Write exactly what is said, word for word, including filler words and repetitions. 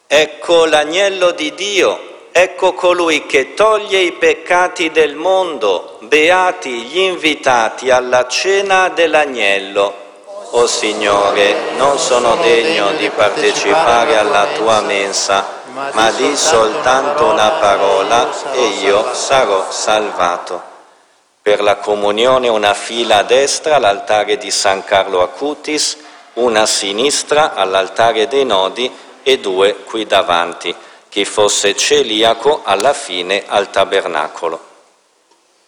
Ecco l'agnello di Dio, ecco colui che toglie i peccati del mondo, beati gli invitati alla cena dell'agnello. O Signore, non sono degno di partecipare alla tua mensa, ma di soltanto una parola e io sarò salvato. Per la comunione una fila a destra all'altare di San Carlo Acutis, una a sinistra all'altare dei nodi e due qui davanti. Chi fosse celiaco alla fine al tabernacolo.